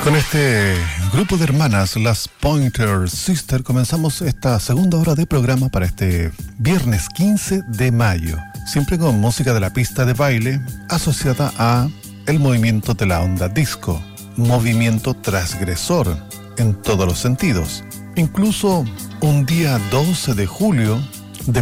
Con este grupo de hermanas, las Pointer Sisters, comenzamos esta segunda hora de programa para este viernes 15 de mayo. Siempre con música de la pista de baile asociada a el movimiento de la onda disco. Movimiento transgresor en todos los sentidos. Incluso un día 12 de julio de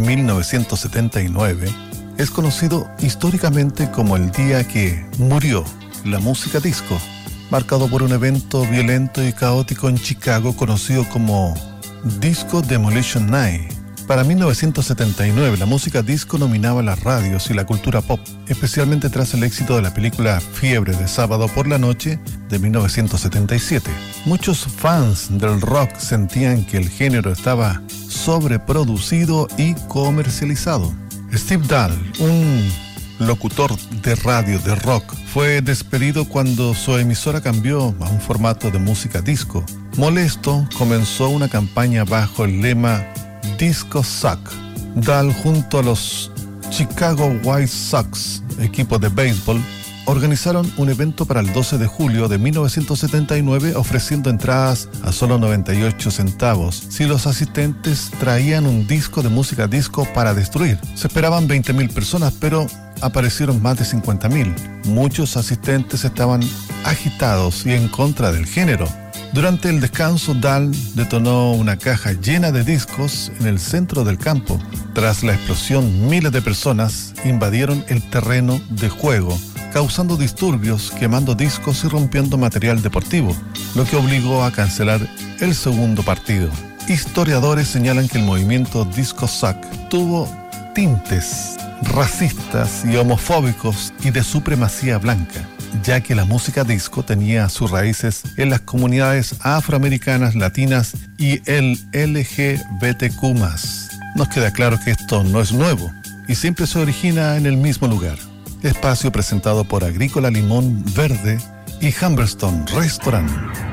1979 es conocido históricamente como el día que murió la música disco, marcado por un evento violento y caótico en Chicago conocido como Disco Demolition Night. Para 1979, la música disco dominaba las radios y la cultura pop, especialmente tras el éxito de la película Fiebre de Sábado por la Noche de 1977. Muchos fans del rock sentían que el género estaba sobreproducido y comercializado. Steve Dahl, un locutor de radio de rock, fue despedido cuando su emisora cambió a un formato de música disco. Molesto, comenzó una campaña bajo el lema Disco Suck. Dahl, junto a los Chicago White Sox, equipo de béisbol, organizaron un evento para el 12 de julio de 1979 ofreciendo entradas a solo 98 centavos si los asistentes traían un disco de música disco para destruir. Se esperaban 20,000 personas, pero aparecieron más de 50,000. Muchos asistentes estaban agitados y en contra del género. Durante el descanso, Dahl detonó una caja llena de discos en el centro del campo. Tras la explosión, miles de personas invadieron el terreno de juego, causando disturbios, quemando discos y rompiendo material deportivo, lo que obligó a cancelar el segundo partido. Historiadores señalan que el movimiento Disco Suck tuvo tintes racistas y homofóbicos y de supremacía blanca, ya que la música disco tenía sus raíces en las comunidades afroamericanas, latinas y el LGBTQ+. Nos queda claro que esto no es nuevo y siempre se origina en el mismo lugar. Espacio presentado por Agrícola Limón Verde y Humberstone Restaurant.